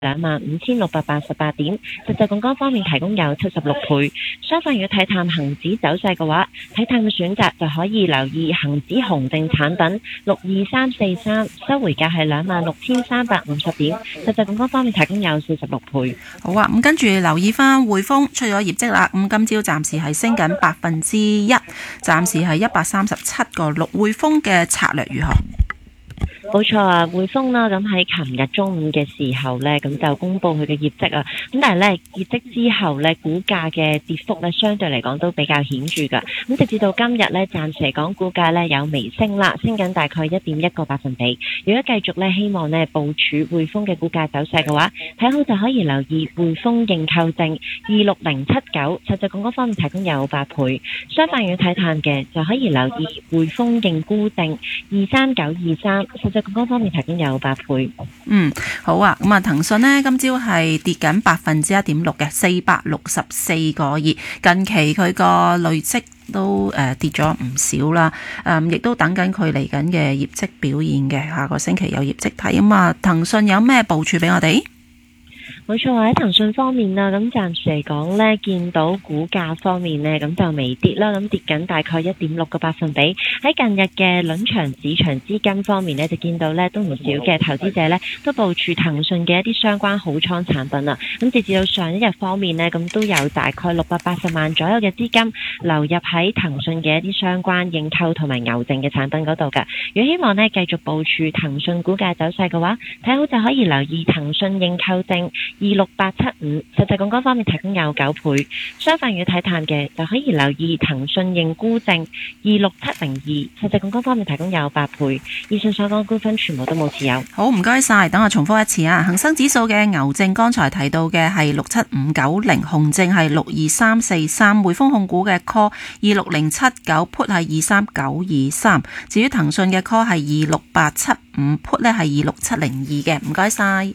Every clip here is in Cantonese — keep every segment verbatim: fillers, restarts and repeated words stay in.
兩萬五千六百八十八點，實際槓桿方面提供有七十六倍。相反，如果睇淡恒指走勢嘅話，睇淡嘅選擇就可以留意恒指紅證產品六二三四三，收回價係兩萬六千三百五十點，實際槓桿方面提供有四十六倍。 好啊，咁跟住留意翻匯豐出咗業績啦，咁今朝暫時係升緊百分之一，暫時係一百三十七個六。匯豐嘅策略如何？ 冇錯啊，匯豐啦，咁喺琴日中午嘅時候呢，咁就公布佢嘅業績啊。咁但係呢，業績之後呢，股價嘅跌幅呢，相對嚟講都比較顯著㗎。咁直至到今日呢，暫時嚟講，股價呢有微升啦，升緊大概一點一個百分比。如果繼續呢，希望呢部署匯豐嘅股價走勢嘅話，睇好就可以留意匯豐認購證二六零七九，實際槓桿方面提供有八倍。相反，如果睇淡嘅就可以留意匯豐認沽證二三九二三，實際槓桿方面提供有八倍。 嗯，好啊，咁啊，騰訊呢今朝係跌緊百分之一點六嘅，四百六十四個二。近期佢個累積都誒、呃、跌咗唔少啦，誒、嗯、亦都等緊佢嚟緊嘅業績表現嘅，下個星期有業績睇啊嘛。騰訊有咩部署俾我哋？ 冇錯，喺騰訊方面啦，咁暫時嚟講呢，見到股價方面呢，咁就微跌啦，咁跌緊大概一點六個百分比。喺近日嘅輪場市場資金方面呢，就見到呢都唔少嘅投資者呢都部署騰訊嘅一啲相關好倉產品啦。咁截至到上一日方面呢，咁都有大概六百八十萬左右嘅資金流入喺騰訊嘅一啲相關認購同埋牛證嘅產品嗰度㗎。如果希望呢繼續部署騰訊股價走勢嘅話，睇好就可以留意騰訊認購證二六八七五，實際槓桿方面提供有九倍。相反，如果睇淡嘅就可以留意騰訊認沽證二六七零二，實際槓桿方面提供有八倍。以上所講股份全部都冇持有。 好，唔該晒，等我重複一次啊。恒生指數嘅牛證剛才提到嘅係六七五九零，紅證係六二三四三，匯豐控股嘅 call 二六零七九 ，put 係二三九二三。至於騰訊嘅 call 係二六八七五 ，put 咧係二六七零二嘅。唔該晒。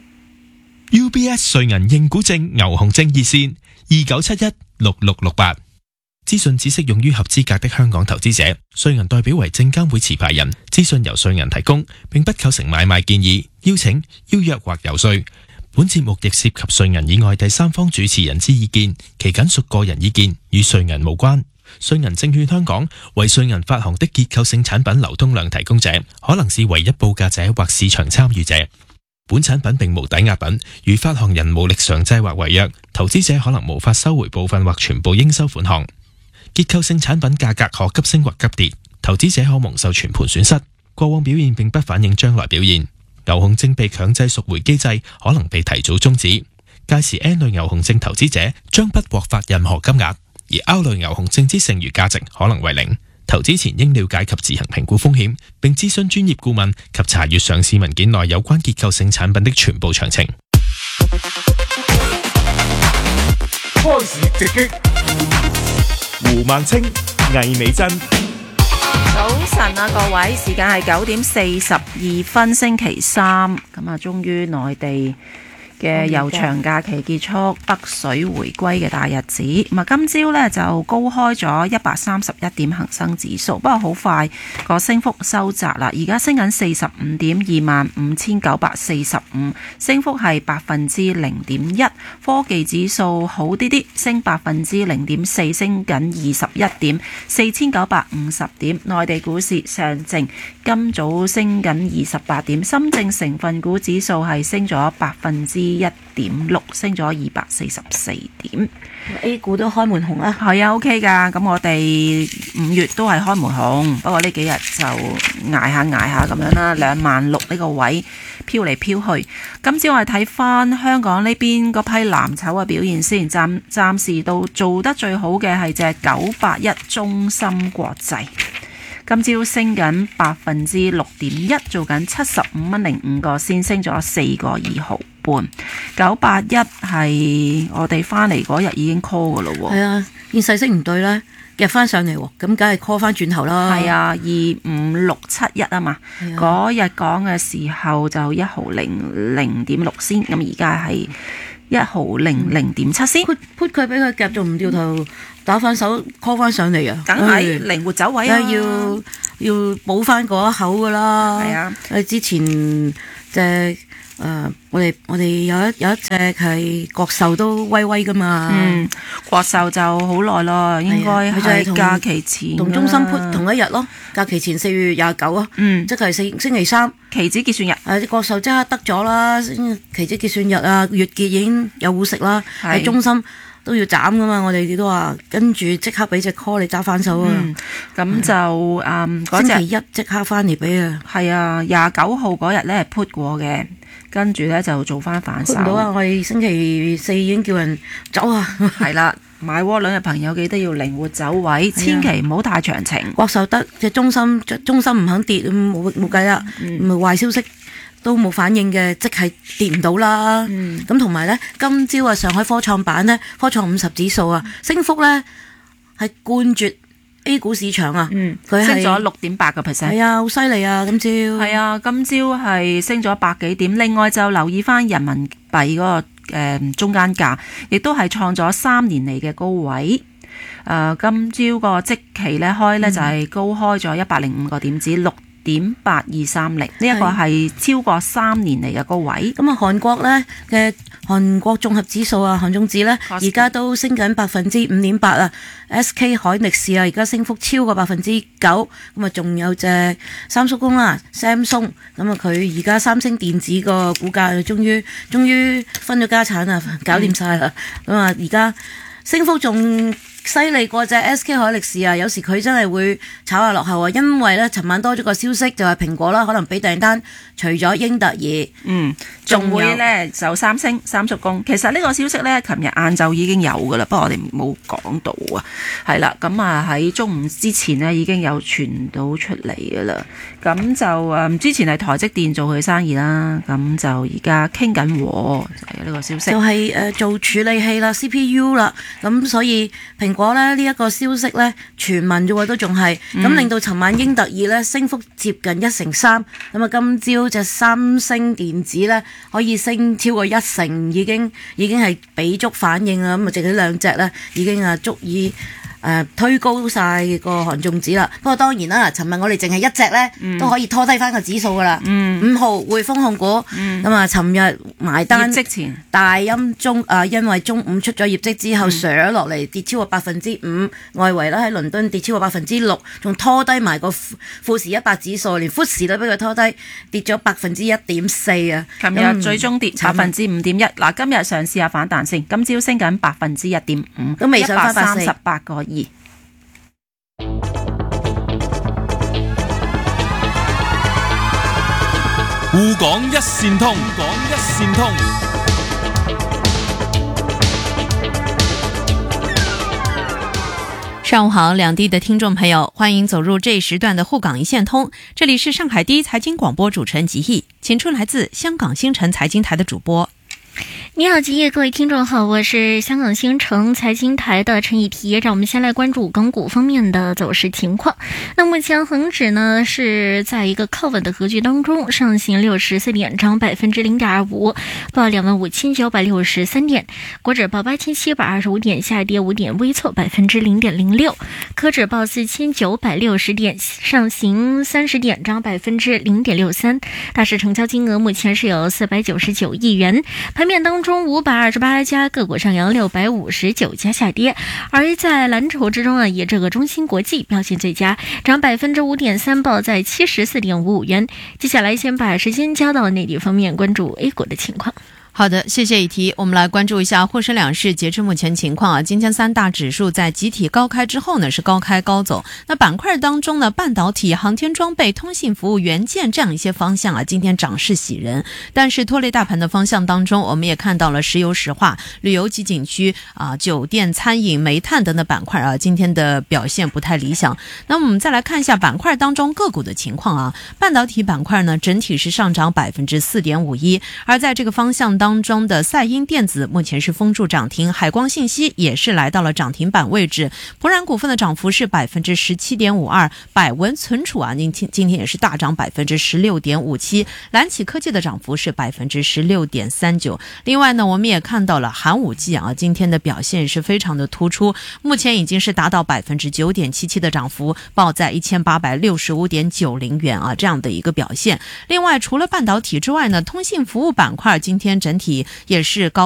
U B S 瑞銀認股證牛熊證熱線二九七一六六六八，資訊只適用於合資格的香港投資者。瑞銀代表為證監會持牌人，資訊由瑞銀提供，並不構成買賣建議、邀請、邀約或遊說。本節目亦涉及瑞銀以外第三方主持人之意見，其僅屬個人意見，與瑞銀無關。瑞銀證券香港為瑞銀發行的結構性產品流通量提供者，可能是唯一報價者或市場參與者。本產品並無抵押品，如發行人無力償債或違約，投資者可能無法收回部分或全部應收款項。結構性產品價格可急升或急跌，投資者可蒙受全盤損失。過往表現並不反映將來表現。牛熊證被強制贖回機制可能被提早終止，屆時 N 類牛熊證投資者將不獲發任何金額，而 R 類牛熊證之剩餘價值可能為零。投資前應了解及自行評估風險，並諮詢專業顧問及查閱上市文件內有關結構性產品的全部詳情。 開市直擊，胡孟青、魏美珍。 早晨啊，各位，時間係九點四十二分，星期三，咁啊，終於內地嘅悠長假期結束，北水回歸嘅大日子。咁啊，今朝呢就高開咗一百三十一點恒生指數，不過好快個升幅收窄啦。而家升緊四十五點，二萬五千九百四十五，升幅係百分之零點一。科技指數好啲啲，升百分之零點四，升緊二十一點，四千九百五十點。內地股市上證今早升緊二十八點，深證成分股指數係升咗百分之一點六，升咗二百四十四點。 A 股都開門紅啦， 係啊 OK 噶。咁我哋五月都係開門紅，不過呢幾日就捱下捱下咁樣啦，兩萬六呢個位飄嚟飄去。今朝我哋睇翻香港呢邊嗰批藍籌嘅表現先，暫暫時到做得最好嘅係隻九八一中芯國際，今朝升緊百分之六點一，做緊七十五蚊零五個先，升咗四個二毫半。九八一係我哋翻嚟嗰日已經 call 噶咯喎。 係啊，現勢色唔對咧，夾翻上嚟喎，咁梗係 call 翻轉頭啦。 係啊，二五六七一啊嘛，嗰日講嘅時候就一毫零零點六先，咁而家係一毫零零點七先。 put put 佢俾佢夾做唔掉頭，打翻手 call 翻上嚟啊！ 梗係靈活走位啊， 要要補翻嗰一口噶啦。 係啊， 誒之前隻誒，我哋我哋有一有一隻係國壽都威威噶嘛。 嗯，國壽就好耐咯，應該係假期前同中心 put 同一日咯，假期前四月廿九啊， 嗯， 即係星星期三期指結算日。 誒，國壽即刻得咗啦，期指結算日啊，月結已經有糊食啦，喺中心都要斬噶嘛，我哋都話跟住即刻俾隻 call 你揸翻手啊。 咁、嗯、就誒嗰隻星期一即刻翻嚟俾啊。 係啊，廿九號嗰日咧係 put 過嘅。跟住咧就做翻反手。 唔到啊！我哋星期四已經叫人走啊。係啦，買窩輪嘅朋友記得要靈活走位，千祈唔好太長情。 國壽得隻中心，中心唔肯跌，冇冇計啦。唔係壞消息都冇反應嘅，即係跌唔到啦。咁同埋咧，今朝啊，上海科創板咧，科創五十指數啊，升幅咧係冠絕A 股市場啊， 嗯，佢升咗六點八個 percent， 係啊，好犀利啊！今朝係啊，今朝係升咗百幾點。另外就留意翻人民幣嗰個誒中間價，亦都係創咗三年嚟嘅高位。誒、呃，今朝個即期咧開咧就係高開咗一百零五個點子，六點八二三零，呢一個係超過三年嚟嘅高位。 咁啊，韓國咧嘅韓國綜合指數啊，韓綜指咧而家都升緊百分之五點八啊。S K 海力士啊，而家升幅超過百分之九。咁啊，仲有隻三叔公啦 ，Samsung。咁啊，佢而家三星電子個股價終於終於分咗家產啊，搞掂晒啦。咁啊，而家升幅仲犀利過隻 S K 海力士啊！有時佢真係會炒下落後啊，因為咧，尋晚多咗個消息就係蘋果啦，可能俾訂單，除咗英特爾， 嗯，仲會咧就三星、三叔公。其實呢個消息咧，琴日晏晝已經有噶啦，不過我哋冇講到啊。係啦，咁啊喺中午之前呢已經有傳到出嚟噶啦。咁就誒，之前係台積電做佢生意啦，咁就而家傾緊喎，就係呢個消息。 就係誒做處理器啦 ，C P U 啦，咁所以蘋果咧呢一個消息咧傳聞啫喎，都仲係咁令到尋晚英特爾咧升幅接近一成三，咁啊今朝隻三星電子咧可以升超過一成，已經已經係俾足反應啦，咁啊剩咗兩隻咧已經啊足以。誒、呃、推高晒個韓綜指啦，不過當然啦，尋日我哋淨係一隻咧、嗯、都可以拖低翻個指數噶啦。嗯、五號匯豐控股，咁啊尋日埋單業績前大陰中啊、呃，因為中午出咗業績之後上落嚟跌超過百分之五，外圍咧喺倫敦跌超過百分之六，仲拖低埋個富時一百指數，連富時都俾佢拖低，跌咗百分之一點四啊。 琴日最終跌百分之五點一，嗱今日嘗試下反彈先，今朝升緊百分之一點五， 都未上翻百三十八個二。 滬港一線通，港一線通。 上午好，兩地的聽眾朋友，歡迎走入這一時段的滬港一線通。這裡是上海第一財經廣播主持人吉毅，請出來自香港星辰財經台的主播。 你好，吉毅，各位聽眾好，我是香港星城財經台的陳以提。讓我們先來關注港股方面的走勢情況。那目前恒指呢是在一個靠穩的格局當中，上行六十四點，漲百分之零點二五，報兩萬五千九百六十三點。國指報八千七百二十五點，下跌五點，微挫百分之零點零六。科指報四千九百六十點，上行三十點，漲百分之零點六三。大市成交金額目前是有四百九十九億元。盤面當中。中五百二十八家個股上揚，六百五十九家下跌。而在藍籌之中啊，以這個中芯國際表現最佳，漲百分之五點三，報在七十四點五五元。接下來先把時間交到內地方面，關注 A 股的情況。 好的，謝謝以提。我們來關注一下滬深兩市截至目前情況啊。今天三大指數在集體高開之後呢，是高開高走。那板塊當中呢，半導體、航天裝備、通信服務、元件這樣一些方向啊，今天漲勢喜人。但是拖累大盤的方向當中，我們也看到了石油石化、旅遊及景區啊、酒店、餐飲、煤炭等等板塊啊，今天的表現不太理想。那我們再來看一下板塊當中個股的情況啊。半導體板塊呢，整體是上漲百分之四點五一，而在這個方向當当中的赛英电子目前是封住涨停，海光信息也是来到了涨停板位置。普冉股份的涨幅是百分之十七点五二，百文存储啊，今天今天也是大涨百分之十六点五七，蓝启科技的涨幅是百分之十六点三九。另外呢，我们也看到了寒武纪啊，今天的表现是非常的突出，目前已经是达到百分之九点七七的涨幅，报在一千八百六十五点九零元啊，这样的一个表现。另外，除了半导体之外呢，通信服务板块今天整体也是高